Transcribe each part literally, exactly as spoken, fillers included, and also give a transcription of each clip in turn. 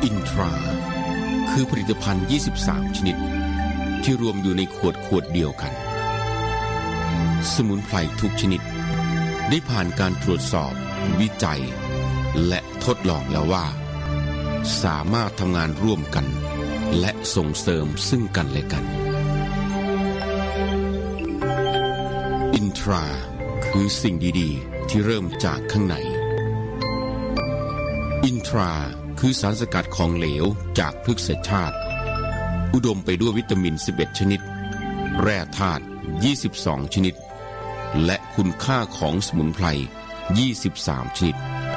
อินทราคือผลิตภัณฑ์ยี่สิบสามชนิดที่รวมอยู่ในขวดขวดเดียวกันสมุนไพรทุกชนิดได้ผ่านการตรวจสอบวิจัยและทดลองแล้วว่าสามารถทำงานร่วมกันและส่งเสริมซึ่งกันและกันอินทราคือสิ่งดีๆที่เริ่มจากข้างในอินทราคือสารสกัดของเหลวจากพฤกษชาติอุดมไปด้วยวิตามินสิบเอ็ดชนิดแร่ธาตุยี่สิบสองชนิดและคุณค่าของสมุนไพรยี่สิบสามชนิด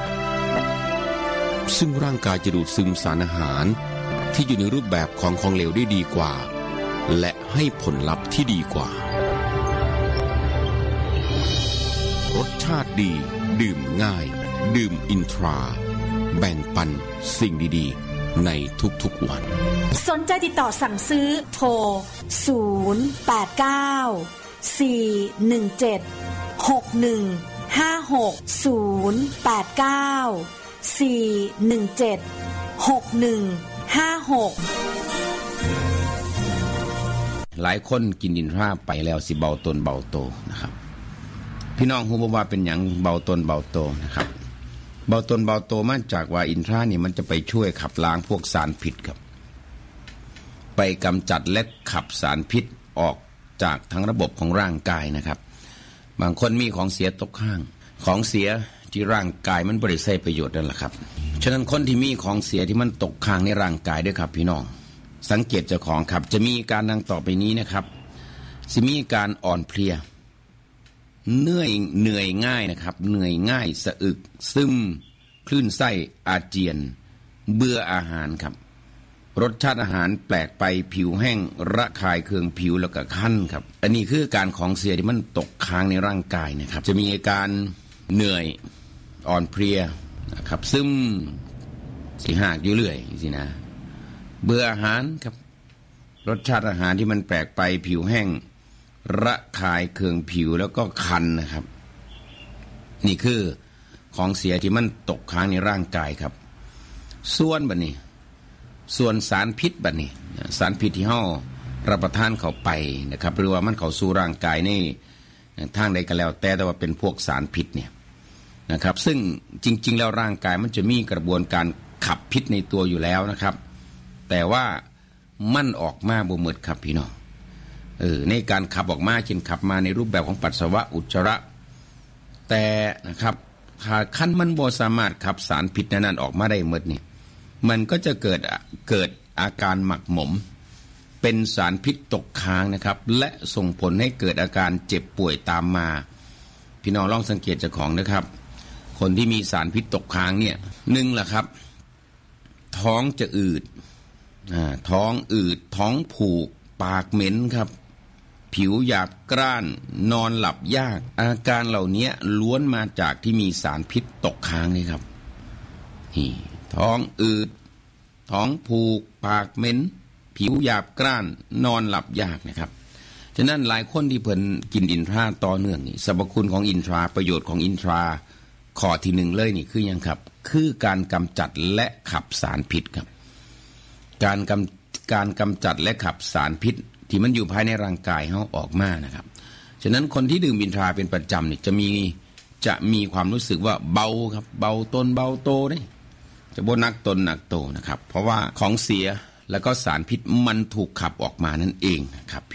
ซึ่งร่างกายจะดูดซึมสารอาหารที่อยู่ในรูปแบบของของเหลวได้ดีกว่าและให้ผลลัพธ์ที่ดีกว่ารสชาติดีดื่มง่ายดื่มอินทราแบ่งปันสิ่งดีๆในทุกๆวันสนใจติดต่อสั่งซื้อโทรศูนย์ แปด เก้า สี่ หนึ่ง เจ็ด หก หนึ่ง ห้า หก ศูนย์ แปด เก้า สี่ หนึ่ง เจ็ด หก หนึ่ง ห้า หกหลายคนกินอินทราไปแล้วสิเบาตนเบาโตนะครับพี่น้องฮู้บ่ว่าเป็นหยังเบาตนเบาโตนะครับเบาตนเบาโตมาจากว่าอินทรานี่มันจะไปช่วยขับล้างพวกสารพิษครับไปกำจัดและขับสารพิษออกจากทั้งระบบของร่างกายนะครับบางคนมีของเสียตกค้างของเสียที่ร่างกายมันบ่ได้ใช้ประโยชน์นั่นแหละครับฉะนั้นคนที่มีของเสียที่มันตกค้างในร่างกายด้วยครับพี่น้องสังเกตเจ้าของครับจะมีการดังต่อไปนี้นะครับสิมีการอ่อนเพลียเหนื่อยเหนื่อยง่ายนะครับเหนื่อยง่ายสะอึกซึมคลื่นไส้อาเจียนเบื่ออาหารครับรสชาติอาหารแปลกไปผิวแห้งระคายเคืองผิวแล้วก็คันครับอันนี้คือการของเสียที่มันตกค้างในร่างกายนะครับจะมีอาการเหนื่อยอ่อนเพลียนะครับซึมสิหากอยู่เรื่อยสินะเบื่ออาหารครับรสชาติอาหารที่มันแปลกไปผิวแห้งระคายเคืองผิวแล้วก็คันนะครับนี่คือของเสียที่มันตกค้างในร่างกายครับส่วนบัดนี้ส่วนสารพิษบัดนี้สารพิษที่เฮารับประทานเข้าไปนะครับหรือว่ามันเข้าสู่ร่างกายในทางใดก็แล้วแต่แต่ว่าเป็นพวกสารพิษเนี่ยนะครับซึ่งจริงๆแล้วร่างกายมันจะมีกระบวนการขับพิษในตัวอยู่แล้วนะครับแต่ว่ามันออกมาบ่หมดครับพี่น้องเออในการขับออกมาเช่นขับมาในรูปแบบของปัสสาวะอุจจาระแต่นะครับถ้าขั้นมันบ่สามารถขับสารพิษนั้นออกมาได้หมดนี่มันก็จะเกิดเกิดอาการหมักหมมเป็นสารพิษตกค้างนะครับและส่งผลให้เกิดอาการเจ็บป่วยตามมาพี่น้องลองสังเกตเจ้าของนะครับคนที่มีสารพิษตกค้างเนี่ยหนึ่งล่ะครับท้องจะอืดอ่าท้องอืดท้องผูกปากเหม็นครับผิวหยาบกร้านนอนหลับยากอาการเหล่านี้ล้วนมาจากที่มีสารพิษตกค้างนี่ครับนี่ท้องอืดท้องผูกปากเหม็นผิวหยาบกร้านนอนหลับยากนะครับฉะนั้นหลายคนที่เพิ่นกินอินทราต่อเนื่องนี่สรรพคุณของอินทราประโยชน์ของอินทราข้อที่หนึ่งเลยนี่คือยังครับคือการกำจัดและขับสารพิษครับการกำการกำจัดและขับสารพิษที่มันอยู่ภายในร่างกายเฮาออกมานะครับฉะนั้นคนที่ดื่มอินทราเป็นประจำนี่จะมีจะมีความรู้สึกว่าเบาครับเบาตนเบาโตนี่จะบ่หนักตนหนักโตนะครับเพราะว่าของเสียแล้วก็สารพิษมันถูกขับออกมานั่นเองครับ